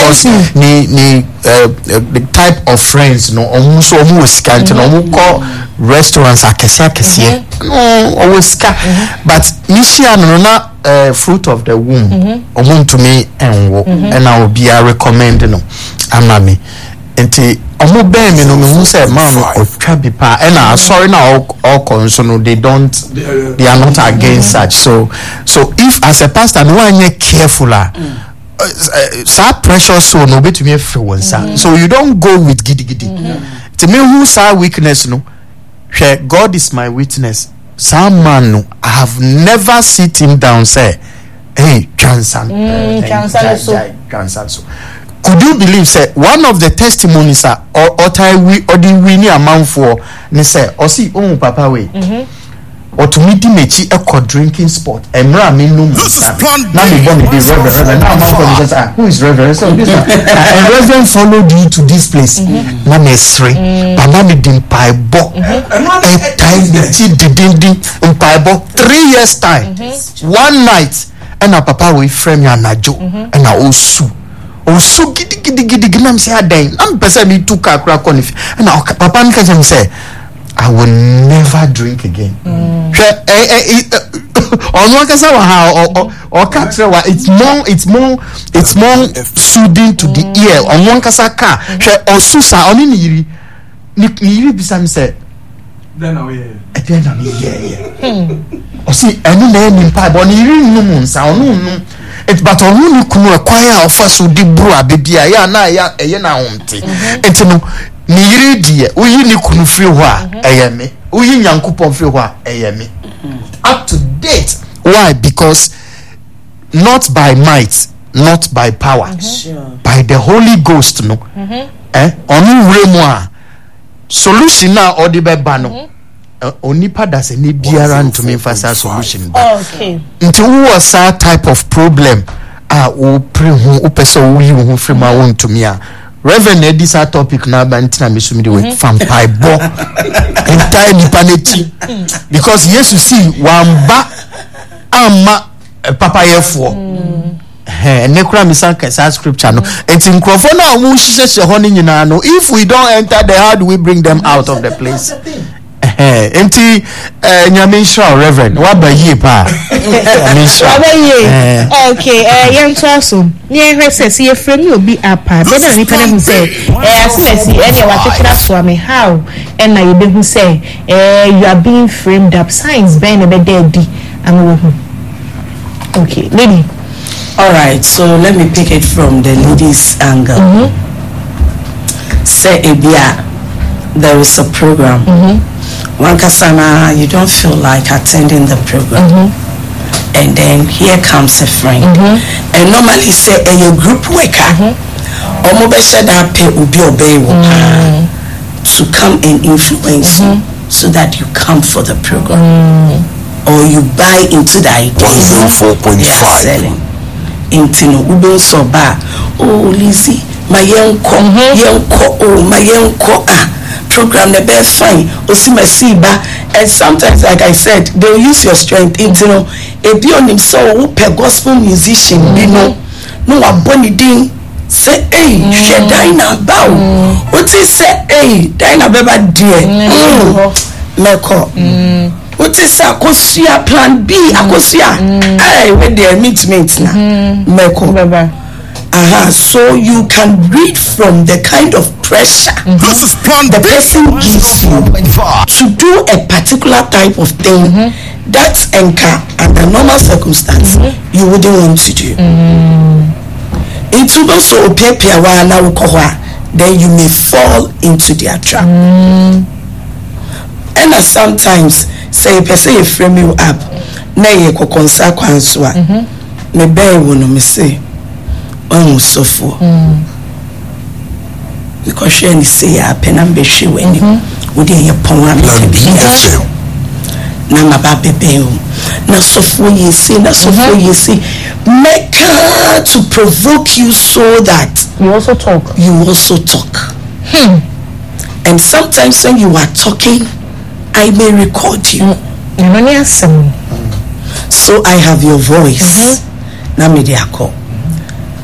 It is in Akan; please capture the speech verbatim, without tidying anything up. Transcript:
because the the uh, the type of friends no almost almost can't no call restaurants akese akese no always ka but nishia no na uh, fruit of the womb omo to me enwo and I will be a recommend no amami enti omo ben me no me hu say man otwa bi pa and I sorry now all concern they don't they are not against such so so if as a pastor no one careful ah uh, uh, precious so no bet me free one so you don't go with gidi gidi to me who say weakness no God is my witness. Some man no, I have never sit him down say, hey, Johnson, Johnson. So, could you believe say one of the testimonies are or or we or the winning amount for ne say or see oh papa way. Or to meet him a drinking spot. And now me no now me born the reverend. Now I'm just ah who is reverend? So this one. And reverend followed you to this place. Now me three. But now me dim pie bo. And time the tea didn't dim in pie bo. Three years time. One night. And our papa will frame ya najo. And I also. Also gidi gidi gidi gidi. I'm say I die. I'm person me two car crack on if. And our papa me can say. I will never drink again. Or it's more, it's more, it's more soothing to the ear. On one kasaka, or susa, only ni ni ni bisam say. Then away. Then away, yeah, yeah. Or see, any name in pipe, or ni no moon sound no. It's but on you could acquire of us who did brew a baby. Ya na ya ya na umti. It's no. Ni yiri die uyi ni kunu free hwa eyeme uyi nyankopon free hwa eyeme up to date. Why? Because not by might, not by power, mm-hmm. sure. by the Holy Ghost no mm-hmm. eh onu remu a solution na odi be ba no onipa da se ni biara ntumi emphasize solution ba okay nti was that type of problem ah o pre hu o pese o yi hu free ma won to me a Reverend this our topic now but ntina me sumi the way vampire bo entire nipaneti because yes you see wamba ama papa yefo eh nekura me san kasa scripture no enti nkrofo na omo hihye ho ni nyina no if we don't enter the how do we bring them out of the place eh enti nyame shra Reverend wa ba yi pa nyame shra wa ba yi okay eh yanto so ni ehwese si efremi obi apa be na ni kana hu say eh asemesi ene wa tekira so me how and na ye be hu say eh you are being framed up signs ben e be dead am wo hu okay lady. All right, so let me pick it from the ladies angle. Mm-hmm. Say Ebia, there is a program. Mm-hmm. One kasana, you don't feel like attending the program, mm-hmm. and then here comes a friend, mm-hmm. and normally say a your group worker, omobe said that pay ubi obey to come and influence mm-hmm. you so that you come for the program, mm-hmm. or you buy into the idea. one oh four point five selling. Intino ube so ba oh Lizzie my yenko yenko oh my yenko ah program the best fine osima siba and sometimes like I said they'll use your strength intino e bi onim so wo pe gospel musician bi no no aboni din say hey she Dina bow what is say hey Dina beba dear meko what is akosia plan B akosia eh when they meet meet na meko baba aha so you can read from the kind of pressure mm-hmm. this is plan the person gives you to do a particular type of thing mm-hmm. that encounter under normal circumstances mm-hmm. you wouldn't want to do it will also appear na ukohwa then you may fall into their trap mm-hmm. and uh, sometimes say person you frame you up na ye kokonsa kwanso a me ben wo no me say on sofo because she ni say ya pena be hwe wani wo de ye pon am te bi na ma ba bebe o na sofo ye say na sofo ye say make her to provoke you so that you also talk you also talk hmm. and sometimes when you are talking I may record you. Mm. So I have your voice. Mm-hmm. Na me dey call.